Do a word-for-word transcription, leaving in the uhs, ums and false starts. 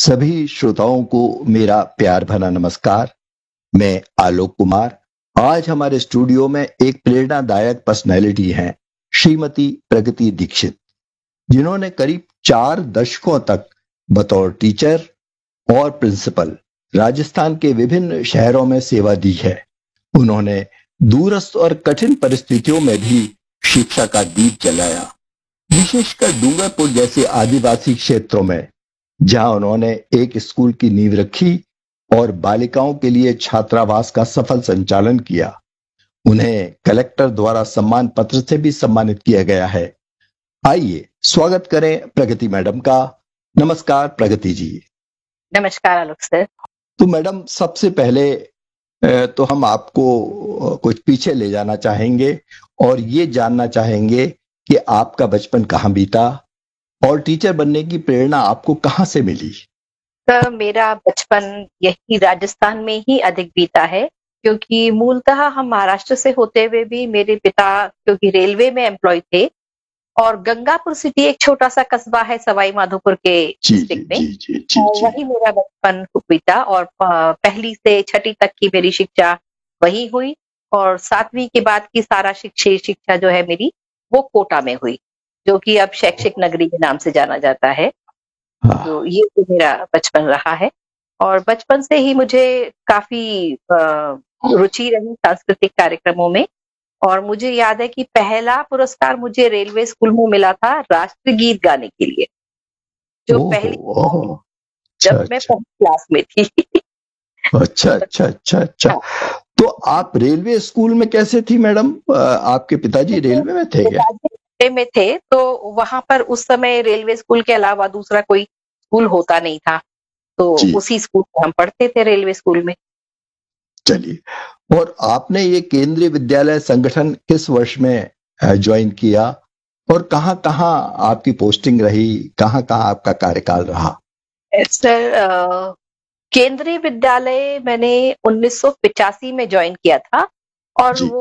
सभी श्रोताओं को मेरा प्यार भरा नमस्कार। मैं आलोक कुमार। आज हमारे स्टूडियो में एक प्रेरणादायक पर्सनैलिटी हैं, श्रीमती प्रगति दीक्षित, जिन्होंने करीब चार दशकों तक बतौर टीचर और प्रिंसिपल राजस्थान के विभिन्न शहरों में सेवा दी है। उन्होंने दूरस्थ और कठिन परिस्थितियों में भी शिक्षा का दीप जलाया, विशेषकर डूंगरपुर जैसे आदिवासी क्षेत्रों में, जहां उन्होंने एक स्कूल की नींव रखी और बालिकाओं के लिए छात्रावास का सफल संचालन किया। उन्हें कलेक्टर द्वारा सम्मान पत्र से भी सम्मानित किया गया है। आइए स्वागत करें प्रगति मैडम का। नमस्कार प्रगति जी। नमस्कार आलोक सर। तो मैडम, सबसे पहले तो हम आपको कुछ पीछे ले जाना चाहेंगे और ये जानना चाहेंगे कि आपका बचपन कहाँ बीता और टीचर बनने की प्रेरणा आपको कहाँ से मिली? तो मेरा बचपन यही राजस्थान में ही अधिक बीता है, क्योंकि मूलतः हम महाराष्ट्र से होते हुए भी मेरे पिता क्योंकि रेलवे में एम्प्लॉय थे और गंगापुर सिटी एक छोटा सा कस्बा है सवाई माधोपुर के डिस्ट्रिक्ट में, जी, जी, जी, और वही मेरा बचपन बीता। और पहली से छठी तक की मेरी शिक्षा वही हुई और सातवीं के बाद की सारा शिक्षा शिक्षा जो है मेरी वो कोटा में हुई, जो कि अब शैक्षिक नगरी के नाम से जाना जाता है। तो ये तो मेरा बचपन रहा है और बचपन से ही मुझे काफी रुचि रही सांस्कृतिक कार्यक्रमों में। और मुझे याद है कि पहला पुरस्कार मुझे रेलवे स्कूल में मिला था राष्ट्रीय गीत गाने के लिए, जो पहली जब मैं पहली क्लास में थी। अच्छा अच्छा अच्छा अच्छा। तो आप रेलवे स्कूल में कैसे थी मैडम? आपके पिताजी रेलवे में थे क्या? में थे, तो वहां पर उस समय रेलवे स्कूल के अलावा दूसरा कोई स्कूल होता नहीं था, तो उसी स्कूल में हम पढ़ते थे, रेलवे स्कूल में। चलिए, और आपने ये केंद्रीय विद्यालय संगठन किस वर्ष में ज्वाइन किया और कहाँ कहाँ आपकी पोस्टिंग रही, कहाँ कहाँ आपका कार्यकाल रहा? सर, केंद्रीय विद्यालय मैंने उन्नीस सौ पिचासी में ज्वाइन किया था और वो